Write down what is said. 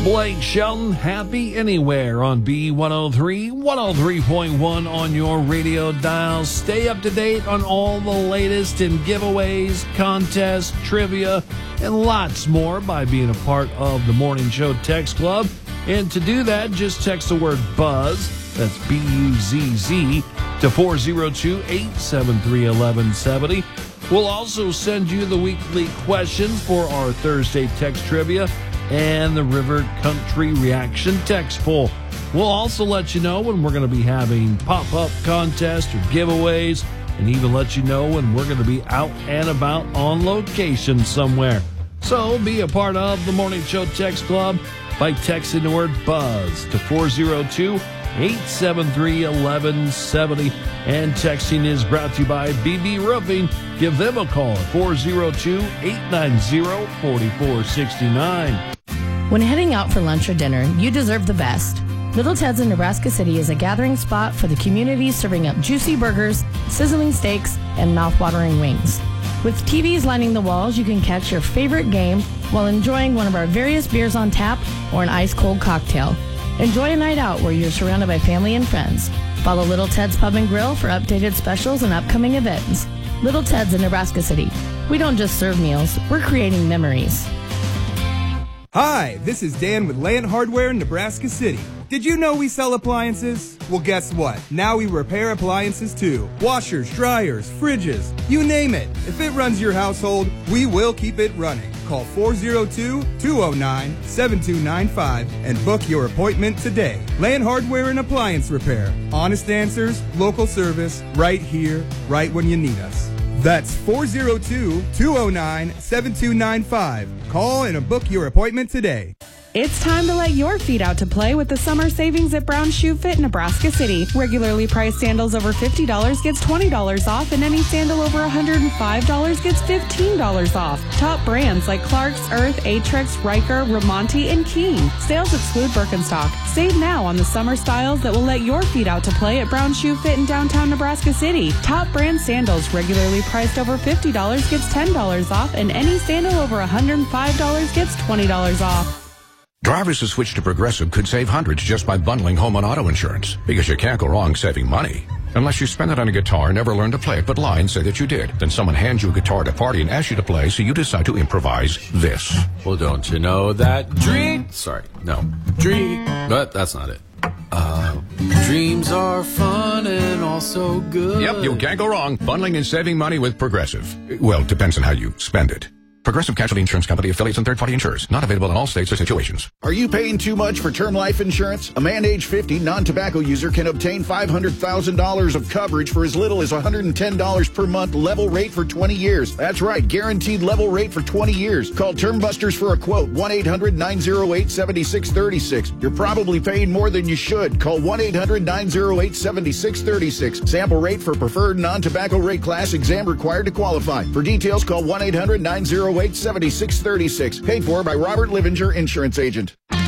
Blake Shelton, Happy Anywhere on B103, 103.1 on your radio dial. Stay up to date on all the latest in giveaways, contests, trivia, and lots more by being a part of the Morning Show Text Club. And to do that, just text the word BUZZ, that's B-U-Z-Z, to 402-873-1170. We'll also send you the weekly questions for our Thursday text trivia and the River Country Reaction text poll. We'll also let you know when we're going to be having pop-up contests or giveaways, and even let you know when we're going to be out and about on location somewhere. So be a part of the Morning Show Text Club by texting the word BUZZ to 402-873-1170. And texting is brought to you by BB Roofing. Give them a call at 402-890-4469. When heading out for lunch or dinner, you deserve the best. Little Ted's in Nebraska City is a gathering spot for the community, serving up juicy burgers, sizzling steaks, and mouth-watering wings. With TVs lining the walls, you can catch your favorite game while enjoying one of our various beers on tap or an ice-cold cocktail. Enjoy a night out where you're surrounded by family and friends. Follow Little Ted's Pub and Grill for updated specials and upcoming events. Little Ted's in Nebraska City. We don't just serve meals, we're creating memories. Hi, this is Dan with Land Hardware in Nebraska City. Did you know we sell appliances? Well, guess what? Now we repair appliances too. Washers, dryers, fridges, you name it. If it runs your household, we will keep it running. Call 402-209-7295 and book your appointment today. Land Hardware and Appliance Repair. Honest answers, local service, right here, right when you need us. That's 402-209-7295. Call and book your appointment today. It's time to let your feet out to play with the summer savings at Brown Shoe Fit Nebraska City. Regularly priced sandals over $50 gets $20 off, and any sandal over $105 gets $15 off. Top brands like Clark's, Earth, Aetrex, Riker, Ramonti, and Keen. Sales exclude Birkenstock. Save now on the summer styles that will let your feet out to play at Brown Shoe Fit in downtown Nebraska City. Top brand sandals regularly priced over $50 gets $10 off, and any sandal over $105 gets $20 off. Drivers who switch to Progressive could save hundreds just by bundling home and auto insurance, because you can't go wrong saving money. Unless you spend it on a guitar, never learn to play it, but lie and say that you did. Then someone hands you a guitar at a party and asks you to play, so you decide to improvise this. Well, don't you know that but that's not it. Dreams are fun and also good. Yep, you can't go wrong bundling and saving money with Progressive. Well, it depends on how you spend it. Progressive Casualty Insurance Company, affiliates, and third-party insurers. Not available in all states or situations. Are you paying too much for term life insurance? A man age 50 non-tobacco user can obtain $500,000 of coverage for as little as $110 per month, level rate for 20 years. That's right, guaranteed level rate for 20 years. Call Term Busters for a quote, 1-800-908-7636. You're probably paying more than you should. Call 1-800-908-7636. Sample rate for preferred non-tobacco rate class, exam required to qualify. For details, call 1-800-908-7636. Paid for by Robert Livinger, Insurance Agent.